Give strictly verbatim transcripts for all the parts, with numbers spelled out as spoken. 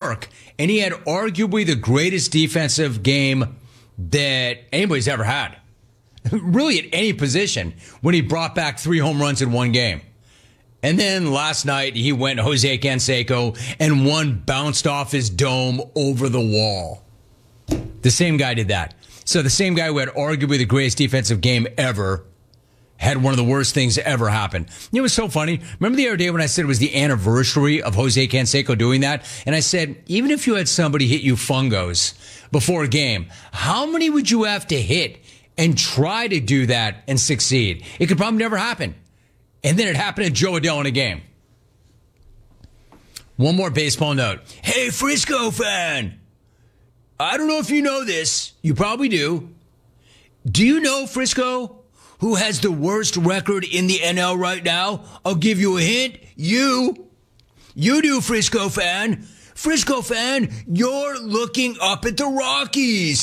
York, and he had arguably the greatest defensive game that anybody's ever had. Really at any position when he brought back three home runs in one game. And then last night he went Jose Canseco and one bounced off his dome over the wall. The same guy did that. So the same guy who had arguably the greatest defensive game ever had one of the worst things ever happen. You know, it was so funny. Remember the other day when I said it was the anniversary of Jose Canseco doing that? And I said, even if you had somebody hit you fungos before a game, how many would you have to hit and try to do that and succeed? It could probably never happen. And then it happened to Joe Adell in a game. One more baseball note. Hey, Frisco fan. I don't know if you know this. You probably do. Do you know, Frisco, who has the worst record in the N L right now? I'll give you a hint. You. You do, Frisco fan. Frisco fan, you're looking up at the Rockies.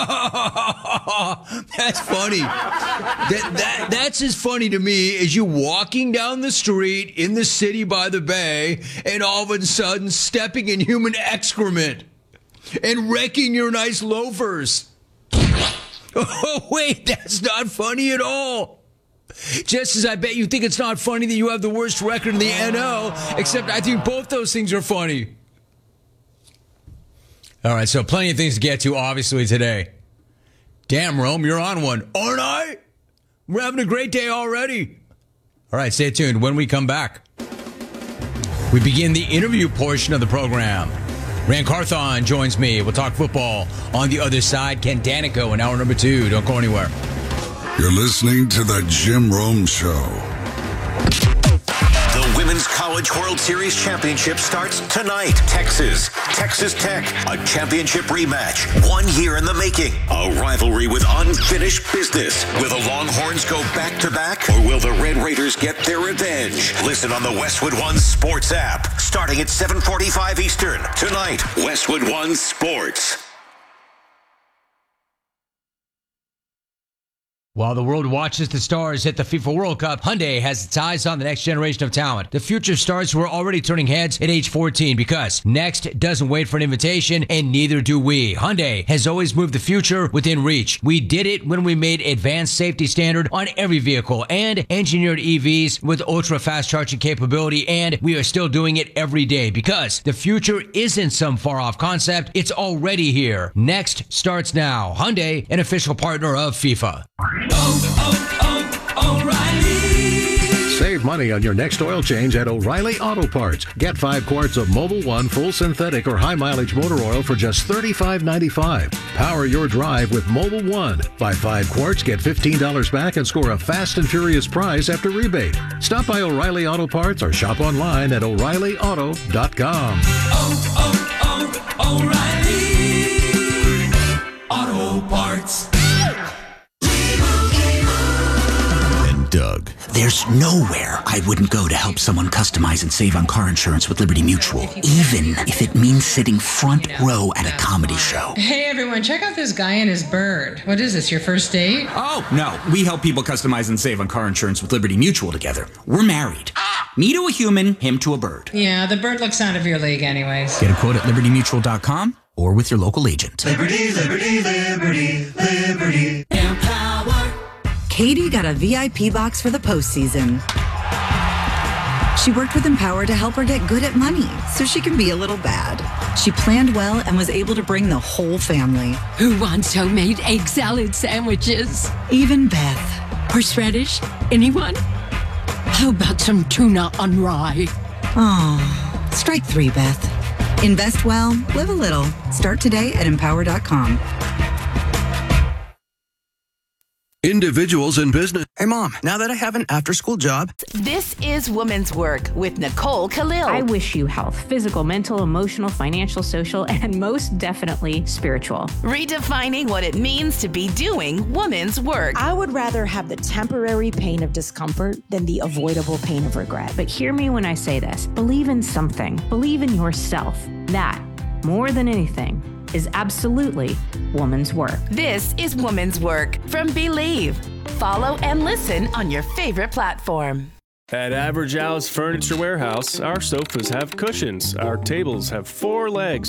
That's funny. That, that, that's as funny to me as you walking down the street in the city by the bay and all of a sudden stepping in human excrement and wrecking your nice loafers. Oh, wait, that's not funny at all. Just as I bet you think it's not funny that you have the worst record in the N L, except I think both those things are funny. All right, so plenty of things to get to, obviously, today. Damn, Rome, you're on one. Aren't I? We're having a great day already. All right, stay tuned. When we come back, we begin the interview portion of the program. Rand Carthon joins me. We'll talk football on the other side. Ken Danico in hour number two. Don't go anywhere. You're listening to The Jim Rome Show. The Women's College World Series Championship starts tonight. Texas, Texas Tech, a championship rematch. One year in the making. A rivalry with unfinished business. Will the Longhorns go back-to-back, or will the Red Raiders get their revenge? Listen on the Westwood One Sports app. Starting at seven forty-five Eastern. Tonight, Westwood One Sports. While the world watches the stars hit the FIFA World Cup, Hyundai has its eyes on the next generation of talent. The future stars who are already turning heads at age fourteen, because next doesn't wait for an invitation, and neither do we. Hyundai has always moved the future within reach. We did it when we made advanced safety standard on every vehicle and engineered E Vs with ultra-fast charging capability, and we are still doing it every day, because the future isn't some far-off concept. It's already here. Next starts now. Hyundai, an official partner of FIFA. Oh, oh, oh, O'Reilly. Save money on your next oil change at O'Reilly Auto Parts. Get five quarts of Mobil One full synthetic or high mileage motor oil for just thirty-five ninety-five. Power your drive with Mobil One. Buy five quarts, get fifteen dollars back, and score a fast and furious prize after rebate. Stop by O'Reilly Auto Parts or shop online at O'Reilly Auto dot com. Oh, oh, oh, O'Reilly Auto Parts. Doug. There's nowhere I wouldn't go to help someone customize and save on car insurance with Liberty Mutual, even if it means sitting front row at a comedy show. Hey everyone, check out this guy and his bird. What is this, your first date? Oh, no. We help people customize and save on car insurance with Liberty Mutual together. We're married. Me to a human, him to a bird. Yeah, the bird looks out of your league anyways. Get a quote at liberty mutual dot com or with your local agent. Liberty, liberty, liberty, liberty. Empower. Katie got a V I P box for the postseason. She worked with Empower to help her get good at money so she can be a little bad. She planned well and was able to bring the whole family. Who wants homemade egg salad sandwiches? Even Beth. Horseradish? Anyone? How about some tuna on rye? Oh, strike three, Beth. Invest well, live a little. Start today at empower dot com. Individuals in business. Hey, Mom, now that I have an after-school job. This is Women's Work with Nicole Khalil. I wish you health, physical, mental, emotional, financial, social, and most definitely spiritual. Redefining what it means to be doing women's work. I would rather have the temporary pain of discomfort than the avoidable pain of regret. But hear me when I say this. Believe in something. Believe in yourself. That, more than anything, is absolutely woman's work. This is Woman's Work from Believe. Follow and listen on your favorite platform. At Average Al's Furniture Warehouse, our sofas have cushions, our tables have four legs,